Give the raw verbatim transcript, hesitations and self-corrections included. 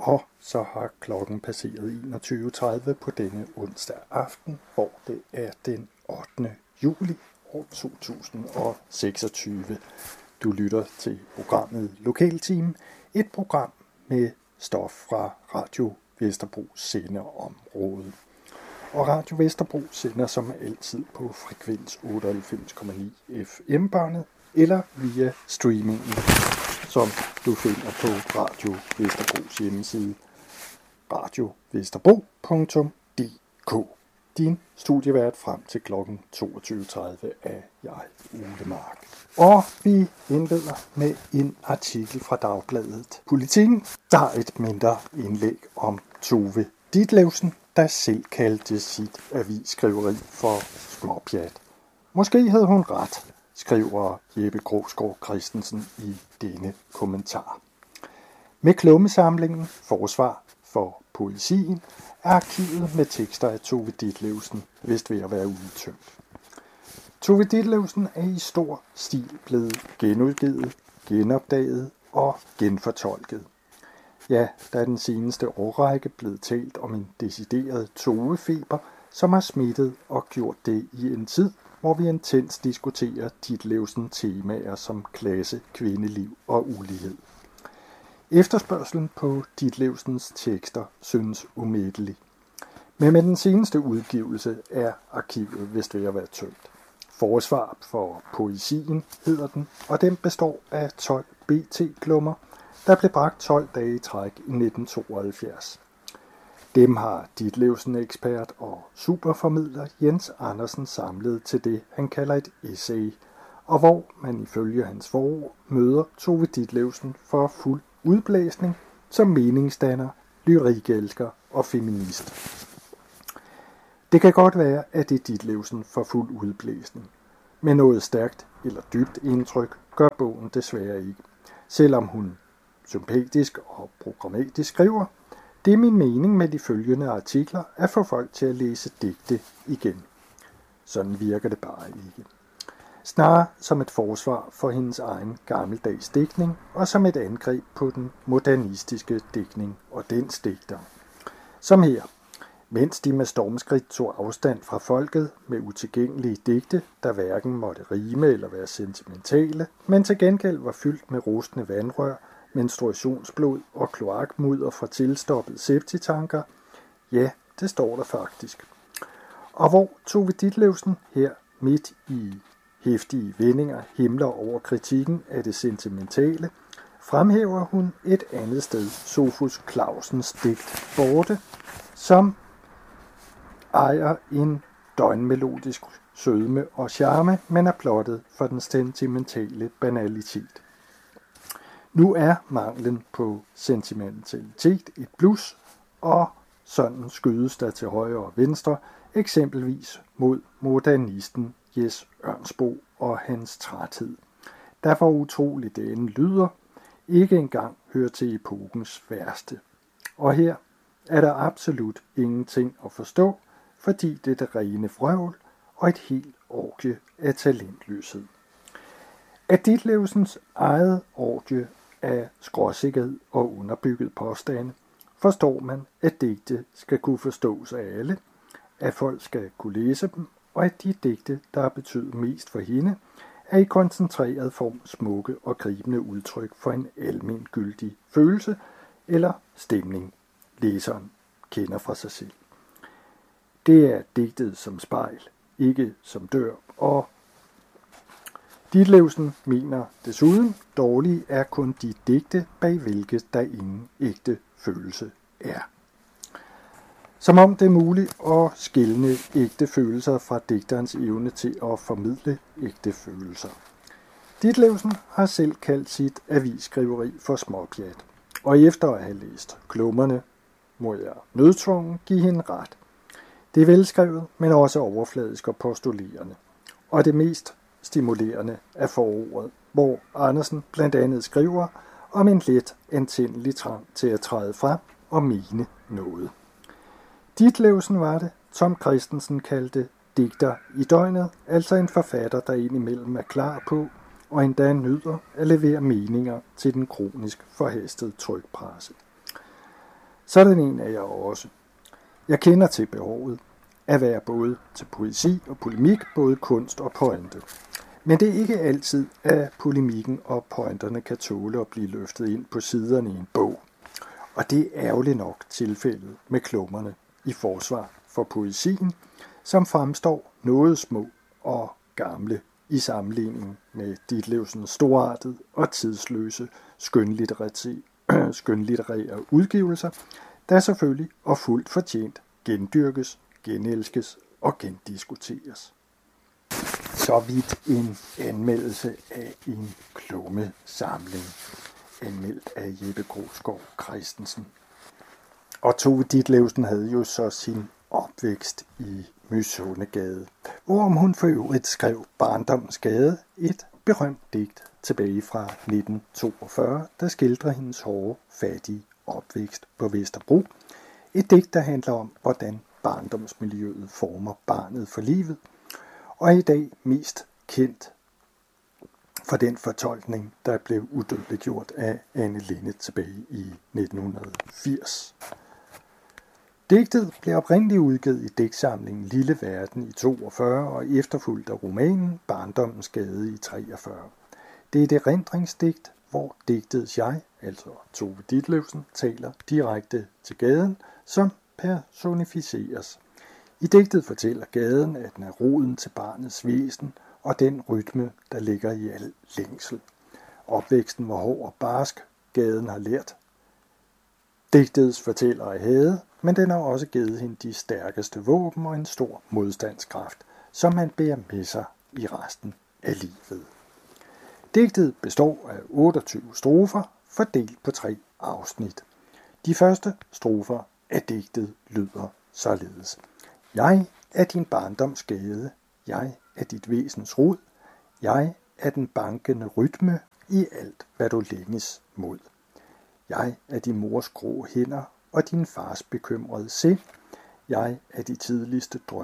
Og så har klokken passeret enogtyve tredive på denne onsdag aften, hvor det er den ottende juli år to tusind og seksogtyve. Du lytter til programmet Lokalteam, et program med stof fra Radio Vesterbro sendeområde. Og Radio Vesterbro sender som altid på frekvens otteoghalvfems komma ni F M-båndet eller via streamingen, som du finder på Radio Vesterbros hjemmeside radio vesterbro punktum d k. Din studievært frem til klokken toogtyve tredive er jeg, Ole Mark. Og vi indleder med en artikel fra Dagbladet Politiken, der er et mindre indlæg om Tove Ditlevsen, der selv kaldte sit avisskriveri for småpjat. Måske havde hun ret, skriver Jeppe Krogsgaard Christensen i denne kommentar. Med klummesamlingen Forsvar for poesien er arkivet med tekster af Tove Ditlevsen vist ved at være udtømt. Tove Ditlevsen er i stor stil blevet genudgivet, genopdaget og genfortolket. Ja, der er den seneste årrække blevet talt om en decideret Tove-feber, som har smittet og gjort det i en tid, hvor vi intens diskuterer Ditlevsen temaer som klasse, kvindeliv og ulighed. Efterspørgselen på Ditlevsens tekster synes umættelig. Men med den seneste udgivelse er arkivet vist ved at være tømt. Forsvar for poesien hedder den, og den består af tolv B T-klummer, der blev bragt tolv dage i træk i nitten tooghalvfjerds. Dem har Ditlevsen-ekspert og superformidler Jens Andersen samlet til det, han kalder et essay, og hvor man ifølge hans forord møder Tove Ditlevsen for fuld udblæsning som meningsdanner, lyrikelsker og feminist. Det kan godt være, at det er Ditlevsen for fuld udblæsning, men noget stærkt eller dybt indtryk gør bogen desværre ikke, selvom hun sympatisk og programmatisk skriver. Det er min mening med de følgende artikler at få folk til at læse digte igen. Sådan virker det bare ikke. Snarere som et forsvar for hendes egen gammeldags digtning og som et angreb på den modernistiske digtning og dens digter. Som her, mens de med stormskridt tog afstand fra folket med utilgængelige digte, der hverken måtte rime eller være sentimentale, men til gengæld var fyldt med rustne vandrør, menstruationsblod og kloakmudder fra tilstoppede septitanker. Ja, det står der faktisk. Og hvor Tove Ditlevsen her midt i heftige vendinger himler over kritikken af det sentimentale, fremhæver hun et andet sted Sofus Clausens digt Borte, som ejer en døgnmelodisk sødme og charme, men er blottet for den sentimentale banalitet. Nu er manglen på sentimentalitet et plus, og sådan skydes der til højre og venstre, eksempelvis mod modernisten Jes Ørnsbo og hans træthed, der for utroligt det end lyder, ikke engang hører til epokens værste. Og her er der absolut ingenting at forstå, fordi det er det rene vrøvl og et helt orgie af talentløshed. Af Ditlevsens eget orgie af skråsikkerhed og underbygget påstande forstår man, at digte skal kunne forstås af alle, at folk skal kunne læse dem, og at de digte, der har betydet mest for hende, er i koncentreret form smukke og gribende udtryk for en almengyldig følelse eller stemning, læseren kender fra sig selv. Det er digtet som spejl, ikke som dør, og Ditlevsen mener desuden, dårlige er kun de digte, bag hvilke der ingen ægte følelse er. Som om det er muligt at skelne ægte følelser fra digterens evne til at formidle ægte følelser. Ditlevsen har selv kaldt sit avisskriveri for småpjat, og efter at have læst klummerne, må jeg nødtvungen give hende ret. Det er velskrevet, men også overfladisk og postulerende. Og det mest stimulerende er forordet, hvor Andersen blandt andet skriver om en let antændelig trang til at træde frem og mene noget. Ditlevsen var det, Tom Christensen kaldte digter i døgnet, altså en forfatter, der indimellem er klar på og endda nyder at levere meninger til den kronisk forhastede trykpresse. Sådan en er jeg også. Jeg kender til behovet at være både til poesi og polemik, både kunst og pointe. Men det er ikke altid, at polemikken og pointerne kan tåle at blive løftet ind på siderne i en bog. Og det er ærgerligt nok tilfældet med klummerne i forsvar for poesien, som fremstår noget små og gamle i sammenligning med Ditlevsens storartede og tidsløse skønlitterære, skønlitterære udgivelser, der selvfølgelig og fuldt fortjent gendyrkes, genelskes og gendiskuteres. Så vidt en anmeldelse af en klummesamling, anmeldt af Jeppe Krogsgaard Christensen. Og Tove Ditlevsen havde jo så sin opvækst i Myshundegade, hvorom hun for øvrigt skrev Barndommens Gade, et berømt digt tilbage fra nitten toogfyrre, der skildrer hendes hårde, fattige opvækst på Vesterbro. Et digt, der handler om, hvordan barndomsmiljøet former barnet for livet, og er i dag mest kendt for den fortolkning, der blev udødeliggjort af Anne Linnet tilbage i nitten firs. Digtet blev oprindeligt udgivet i digtsamlingen Lille Verden i toogfyrre og efterfulgt af romanen Barndommens Gade i treogfyrre. Det er et erindringsdigt, hvor digtets jeg, altså Tove Ditlevsen, taler direkte til gaden, som personificeres. I digtet fortæller gaden, at den er roden til barnets væsen og den rytme, der ligger i al længsel. Opvæksten var hård og barsk, gaden har lært. Digtets fortæller er hade, men den har også givet hende de stærkeste våben og en stor modstandskraft, som man bærer med sig i resten af livet. Digtet består af otteogtyve strofer, fordelt på tre afsnit. De første strofer af digtet lyder således. Jeg er din barndoms gade, jeg er dit væsens rod, jeg er den bankende rytme i alt, hvad du længes mod. Jeg er din mors grå hænder og din fars bekymrede sind, jeg er de tidligste drømme.